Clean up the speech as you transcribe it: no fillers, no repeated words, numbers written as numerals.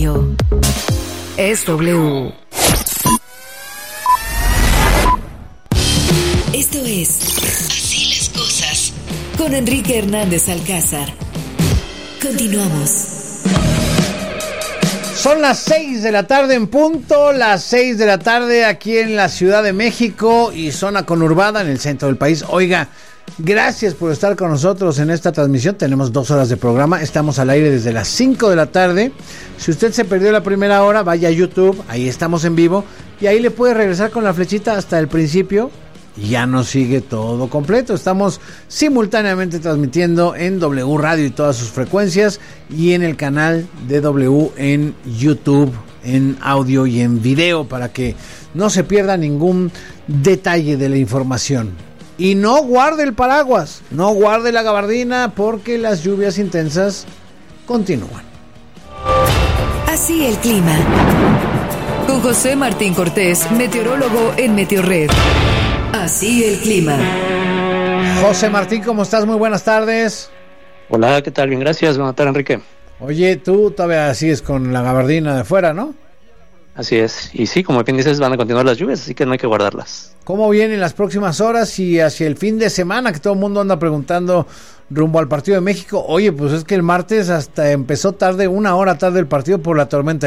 Radio. Es W. Esto es Así las cosas con Enrique Hernández Alcázar. Continuamos. Son las 6 de la tarde en punto, las 6 de la tarde aquí en la Ciudad de México y zona conurbada en el centro del país. Oiga, gracias por estar con nosotros en esta transmisión. Tenemos 2 horas de programa, estamos al aire desde las 5 de la tarde. Si usted se perdió la primera hora, vaya a YouTube, ahí estamos en vivo y ahí le puede regresar con la flechita hasta el principio. Ya nos sigue todo completo. Estamos simultáneamente transmitiendo en W Radio y todas sus frecuencias y en el canal de W en YouTube, en audio y en video, para que no se pierda ningún detalle de la información. Y no guarde el paraguas, no guarde la gabardina, porque las lluvias intensas continúan. Así el clima. Con José Martín Cortés, meteorólogo en Meteorred. Así el clima. José Martín, ¿cómo estás? Muy buenas tardes. Hola, ¿qué tal? Bien, gracias. Buenas tardes, Enrique. Oye, tú todavía sigues con la gabardina de fuera, ¿no? Así es. Y sí, como bien dices, van a continuar las lluvias, así que no hay que guardarlas. ¿Cómo vienen las próximas horas y hacia el fin de semana, que todo el mundo anda preguntando rumbo al partido de México? Oye, pues es que el martes hasta empezó tarde, 1 hora tarde el partido por la tormenta